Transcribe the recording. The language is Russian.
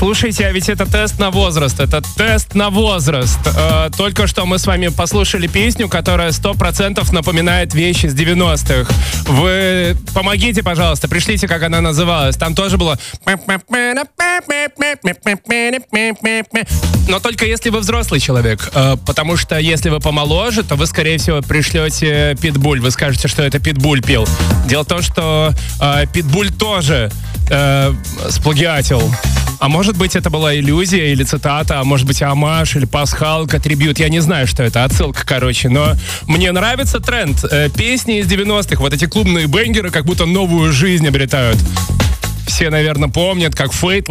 Слушайте, а ведь это тест на возраст. Это тест на возраст. Только что мы с вами послушали песню, которая 100% напоминает вещи с 90-х. Вы помогите, пожалуйста, пришлите, как она называлась. Там тоже было... Но только если вы взрослый человек. Потому что если вы помоложе, то вы, скорее всего, пришлете Питбуль. Вы скажете, что это Питбуль пел. Дело в том, что Питбуль тоже сплагиатил. А может быть, это была иллюзия или цитата, а может быть, омаж или пасхалка, трибьют. Я не знаю, что это. Отсылка, короче. Но мне нравится тренд. Песни из 90-х, вот эти клубные бенгеры, как будто новую жизнь обретают. Все, наверное, помнят, как Фейт